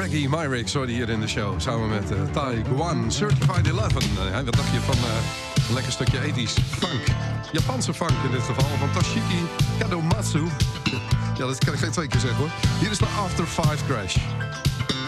Maggie Myrick hoorde hier in de show. Samen met Taiguan Certified 11. Wat dacht je van een lekker stukje 80s funk? Japanse funk in dit geval. Van Toshiki Kadomatsu. Ja, dat kan ik geen 2 keer zeggen hoor. Hier is de After 5 Crash.